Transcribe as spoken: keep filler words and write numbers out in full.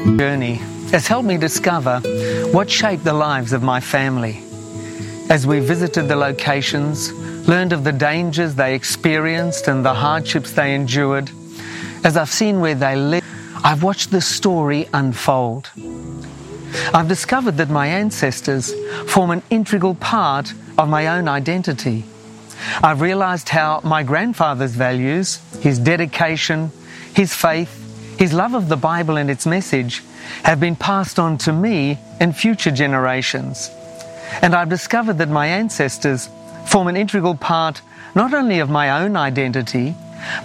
Journey has helped me discover what shaped the lives of my family. As we visited the locations, learned of the dangers they experienced and the hardships they endured, as I've seen where they lived, I've watched the story unfold. I've discovered that my ancestors form an integral part of my own identity. I've realised how my grandfather's values, his dedication, his faith, his love of the Bible and its message have been passed on to me and future generations. And I've discovered that my ancestors form an integral part not only of my own identity,